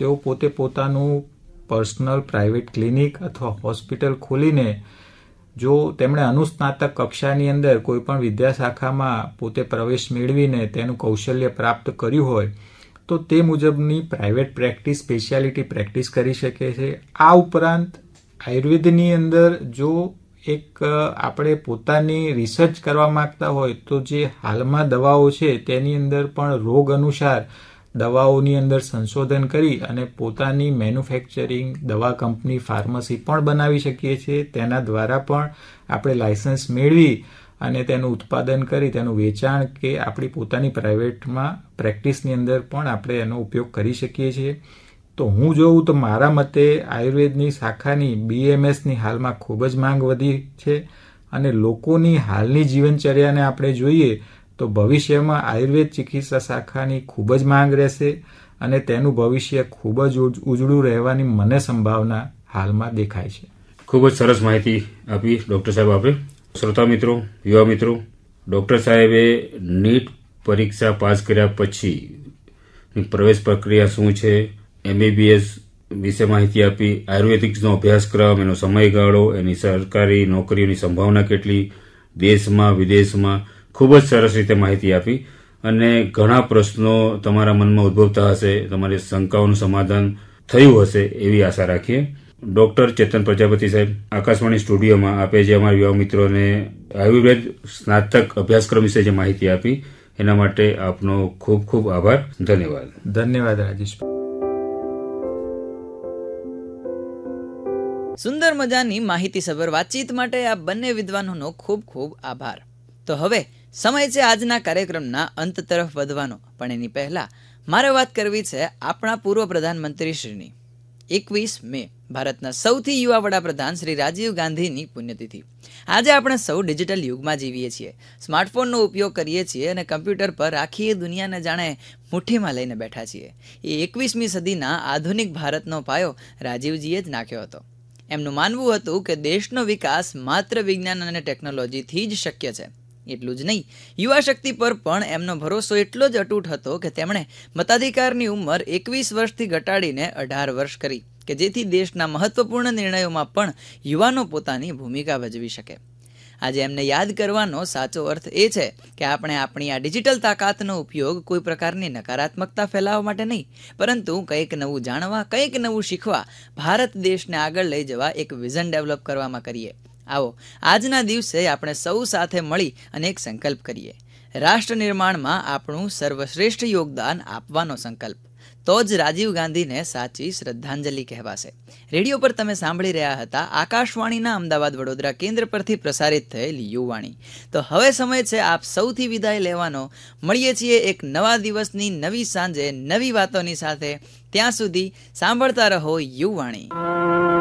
તેઓ પોતે પોતાનું પર્સનલ પ્રાઇવેટ ક્લિનિક અથવા હોસ્પિટલ ખોલીને જો તેમણે અનુસ્નાતક કક્ષાની અંદર કોઈ પણ વિદ્યાશાખામાં પોતે પ્રવેશ મેળવીને તેનું કૌશલ્ય પ્રાપ્ત કર્યું હોય તો તે મુજબની પ્રાઇવેટ પ્રેક્ટિસ સ્પેશિયાલિટી પ્રેક્ટિસ કરી શકે છે. આ ઉપરાંત આયુર્વેદની અંદર જો એક આપણે પોતાની રિસર્ચ કરવા માંગતા હોય તો જે હાલમાં દવાઓ છે તેની અંદર પણ રોગ અનુસાર દવાઓની અંદર સંશોધન કરી અને પોતાની મેન્યુફેક્ચરિંગ દવા કંપની ફાર્મસી પણ બનાવી શકીએ છીએ. તેના દ્વારા પણ આપણે લાયસન્સ મેળવી અને તેનું ઉત્પાદન કરી તેનું વેચાણ કે આપણી પોતાની પ્રાઇવેટમાં પ્રેક્ટિસની અંદર પણ આપણે એનો ઉપયોગ કરી શકીએ છીએ. તો હું જોઉં તો મારા મતે આયુર્વેદની શાખાની BMSની હાલમાં ખૂબ જ માંગ વધી છે અને લોકોની હાલની જીવનચર્યાને આપણે જોઈએ તો ભવિષ્યમાં આયુર્વેદ ચિકિત્સા શાખાની ખૂબ જ માંગ રહેશે અને તેનું ભવિષ્ય ખૂબ જ ઉજળું રહેવાની મને સંભાવના હાલમાં દેખાય છે. ખૂબ જ સરસ માહિતી આપી ડૉક્ટર સાહેબ આપે. શ્રોતા મિત્રો, યુવા મિત્રો, ડૉક્ટર સાહેબે નીટ પરીક્ષા પાસ કર્યા પછી પ્રવેશ પ્રક્રિયા શું છે, MBBS વિશે માહિતી આપી, આયુર્વેદિક્સનો અભ્યાસક્રમ, એનો સમયગાળો, એની સરકારી નોકરીઓની સંભાવના કેટલી, દેશમાં વિદેશમાં, ખૂબ જ સરસ રીતે માહિતી આપી અને ઘણા પ્રશ્નો તમારા મનમાં ઉદ્ભવતા હશે, તમારી શંકાઓનું સમાધાન થયું હશે એવી આશા રાખીએ. ડૉક્ટર ચેતન પ્રજાપતિ સાહેબ, આકાશવાણી સ્ટુડિયોમાં આપે જે અમારા યુવા મિત્રોને આયુર્વેદ સ્નાતક અભ્યાસક્રમ વિશે જે માહિતી આપી એના માટે આપનો ખૂબ ખૂબ આભાર. ધન્યવાદ. ધન્યવાદ રાજેશ. સુંદર મજાની માહિતીસભર વાતચીત માટે આ બંને વિદ્વાનોનો ખૂબ ખૂબ આભાર. તો હવે સમય છે આજના કાર્યક્રમના અંત તરફ વધવાનો, પણ એની પહેલા મારે વાત કરવી છે આપણા પૂર્વ પ્રધાનમંત્રી શ્રીની. 21 મે ભારતના સૌથી યુવા વડાપ્રધાન શ્રી રાજીવ ગાંધીની પુણ્યતિથિ. આજે આપણે સૌ ડિજિટલ યુગમાં જીવીએ છીએ, સ્માર્ટફોનનો ઉપયોગ કરીએ છીએ અને કમ્પ્યુટર પર આખી દુનિયાને જાણે મુઠ્ઠીમાં લઈને બેઠા છીએ. એ 21મી સદીના આધુનિક ભારતનો પાયો રાજીવજીએ જ નાખ્યો હતો. એમનું માનવું હતું કે દેશનો વિકાસ માત્ર વિજ્ઞાન અને ટેકનોલોજીથી જ શક્ય છે. એટલું જ નહીં, યુવા શક્તિ પર પણ એમનો ભરોસો એટલો જ અતૂટ હતો કે તેમણે મતાધિકારની ઉંમર 21 વર્ષથી ઘટાડીને 18 વર્ષ કરી કે જેથી દેશના મહત્વપૂર્ણ નિર્ણયોમાં પણ યુવાનો પોતાની ભૂમિકા ભજવી શકે. આજે એમને યાદ કરવાનો સાચો અર્થ એ છે કે આપણે આપણી આ ડિજિટલ તાકાતનો ઉપયોગ કોઈ પ્રકારની નકારાત્મકતા ફેલાવવા માટે નહીં, પરંતુ કંઈક નવું જાણવા, કંઈક નવું શીખવા, ભારત દેશને આગળ લઈ જવા એક વિઝન ડેવલપ કરવામાં કરીએ. આવો આજના દિવસે આપણે સૌ સાથે મળી અને એક સંકલ્પ કરીએ. રાષ્ટ્ર નિર્માણમાં આપણું સર્વશ્રેષ્ઠ યોગદાન આપવાનો સંકલ્પ. તો જ રાજીવ ગાંધીને સાચી શ્રદ્ધાંજલિ કહેવાશે. રેડિયો પર તમે સાંભળી રહ્યા હતા આકાશવાણીના અમદાવાદ વડોદરા કેન્દ્ર પરથી પ્રસારિત થયેલ યુવાણી. તો હવે સમય છે આપ સૌથી વિદાય લેવાનો. મળીએ છીએ એક નવા દિવસની નવી સાંજે નવી વાતોની સાથે. ત્યાં સુધી સાંભળતા રહો યુવાણી.